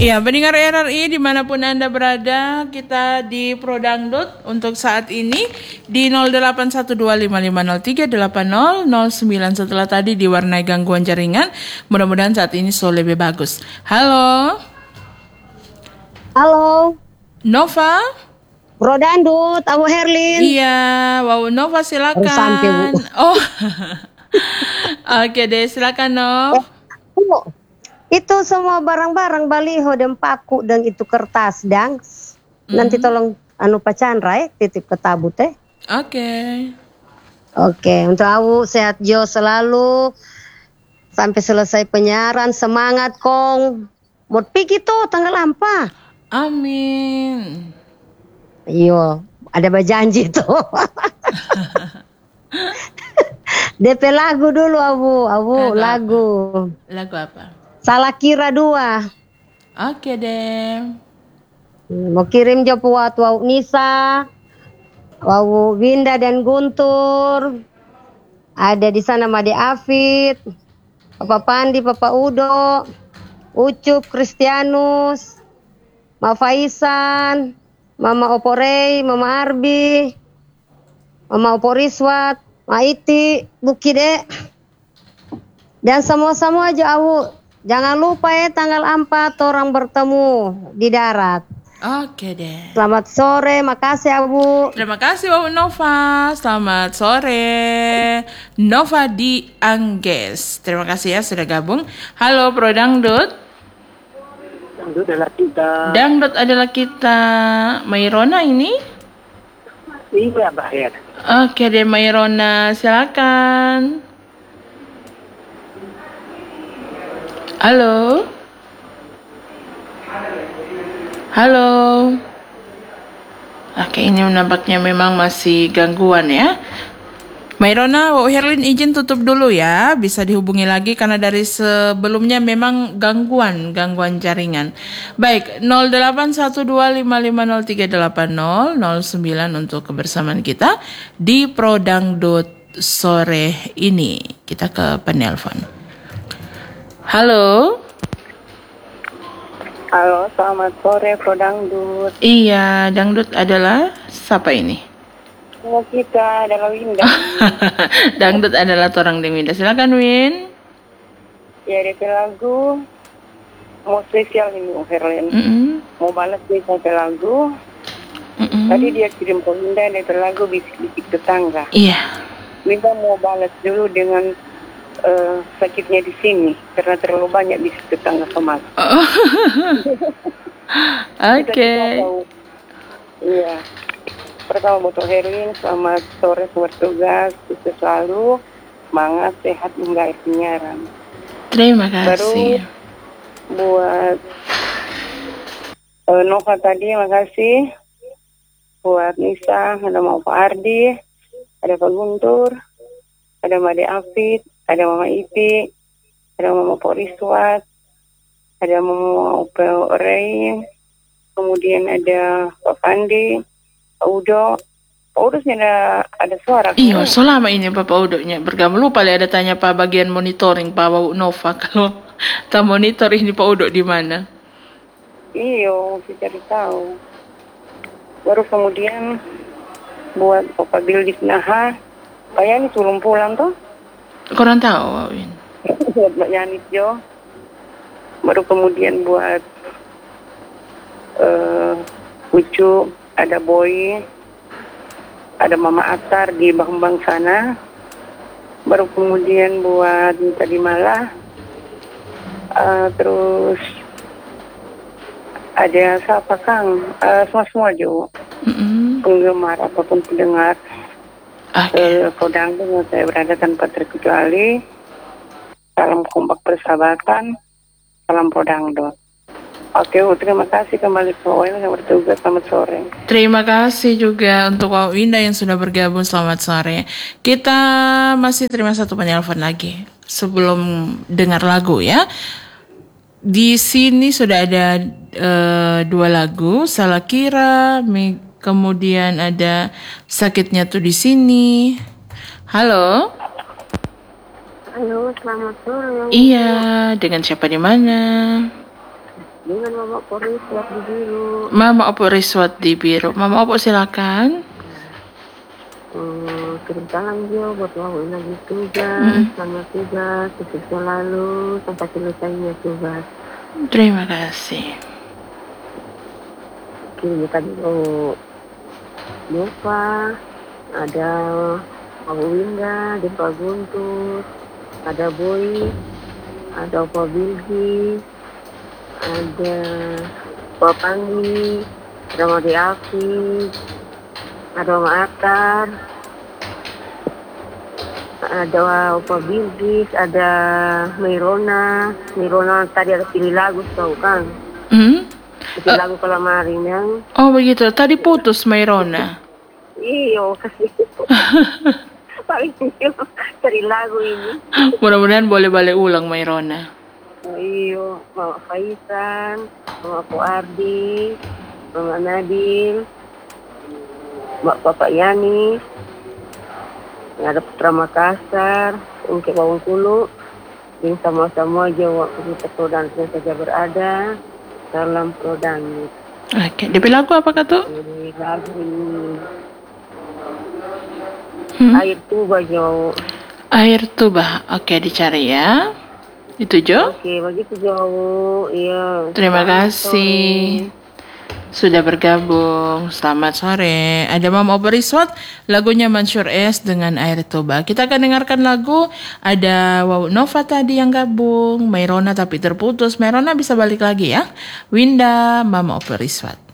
Iya, pendengar RRI dimanapun Anda berada, kita di Prodangdut untuk saat ini di 081255038009 setelah tadi diwarnai gangguan jaringan. Mudah-mudahan saat ini sudah lebih bagus. Halo. Halo. Nova. Prodangdut, Abu Herlin. Iya, wow Nova silakan. Sampai, Bu. Oh. Oke deh, silakan Nov. Itu semua barang-barang baliho dan paku dan itu kertas dang. Nanti tolong Pak Chandra titip ke tabu teh. Oke, untuk Awu sehat jo selalu sampai selesai penyiaran, semangat kong. Mau pergi tuh tanggal apa? Amin. Iyo, ada berjanji tuh. DP lagu dulu Awu lagu. Lagu apa? Salah kira 2. Oke deh. Mau kirim jo buat Wau Nisa, Wau Winda dan Guntur. Ada di sana Made Afid, Papa Pandi, Papa Udo, Ucup, Kristianus, Ma Faisan, Mama Oporei, Mama Arbi, Mama Oporiswat, Ma Iti, Bukide. Dan semua aja Awu. Jangan lupa tanggal 4 orang bertemu di darat. Oke deh. Selamat sore, makasih Abu. Terima kasih Wawu Nova. Selamat sore. Nova di Angges. Terima kasih ya sudah gabung. Halo Prodangdut. Dangdut adalah kita. Dangdut adalah kita. Mairona ini? Iya, Bahir. Oke deh Mairona, silakan. Halo. Oke, ini nampaknya memang masih gangguan ya. Mairona, Wau Herlin izin tutup dulu ya. Bisa dihubungi lagi karena dari sebelumnya memang gangguan jaringan. Baik, 081255038009 untuk kebersamaan kita di Prodangdut sore ini. Kita ke penelpon. Halo. Halo, selamat sore Prodangdut. Iya, Dangdut adalah siapa ini? Oh, kita adalah Winda. Dangdut adalah torang di Winda. Silakan Win. Ya, DP lagu mau spesial ini Herlin. Mau balas DP lagu. Tadi dia kirim ke Winda DP lagu bisik-bisik tetangga. Iya. Winda mau balas dulu dengan sakitnya di sini karena terlalu banyak bisik tetangga kemas. Oke. Iya. Pertama buat Herlin, selamat sore, selamat tugas, sukses selalu, semangat, sehat hingga akhir penyiaran. Terima kasih. Baru buat Nova tadi, makasih. Buat Nisa, ada Pak Ardi, ada Pak Guntur, ada Made Afid, ada Mama Iti, ada Mama Poriswat, ada Mama Oporei, kemudian ada Pak Pandi, Pak Udo. Pak Udo ada suara. Iya, selama ini Bapak Udonya bergabung. Lupa ada tanya Pak bagian monitoring Pak Wau Nova kalau tak monitor ini Pak Udo di mana? Iya, mesti cari tahu. Baru kemudian buat Papa Bildis Naha, Pak Yani belum pulang tuh. Kurang tahu, Win. Buat Mbak Yanis Jo. Baru kemudian buat Ucu, ada Boy, ada Mama Atar di Bambang sana. Baru kemudian buat tadi malah terus ada siapa Kang? Semua Jo. Penggemar apapun pendengar. Prodangdut saya berada tanpa terkecuali. Salam kompak persahabatan. Salam Prodangdut. Oke, terima kasih kembali ke Wau yang bertugas. Selamat sore. Terima kasih juga untuk Wau Winda yang sudah bergabung. Selamat sore. Kita masih terima satu penelpon lagi sebelum dengar lagu ya. Di sini sudah ada 2 lagu, Salah Kira, kemudian ada Sakitnya Tuh di Sini. Halo. Halo, selamat sore. Iya, dengan siapa di mana? Dengan Mama Poris siap di biru. Mama Opo Riswat di biru. Mama Opo silakan. Kirim salam Jo buat Wawu lagi tugas, selamat tugas, sukses selalu sampai selesainya tugas. Terima kasih. Kirim tadi Nova, ada Wawu Winda, Dempa Guntur, ada Boy, ada Opa Bilgi, ada Opa Panggi, ada Made Afif, ada Mama Atar, ada Opa Bilgis, ada Mirona tadi ada pilih lagu tahu kan? Pilih lagu kemarin yang. Oh begitu, tadi putus Mairona. Iyo kasih. Paling cari lagu ini. Mudah-mudahan boleh balik ulang Mairona. Iyo, Mama Faisan, Mama Ardi, Mama Nadil, Bapak Yani, ada Putra Makassar, Ungke Bawangkulu, yang sama-sama Jawa kita Prodan saja berada dalam Prodan. Oke, DP lagu apa kata? Ini lagu ini Air Tuba Jo. Air Tuba, oke dicari ya. Itu Jo. Oke, begitu Jo. Iya. Terima kasih sudah bergabung. Selamat sore. Ada Mama Opo Riswat, lagunya Mansur S dengan Air Tuba. Kita akan dengarkan lagu. Ada Wawu Nova tadi yang gabung, Mairona tapi terputus. Mairona bisa balik lagi ya. Winda, Mama Opo Riswat.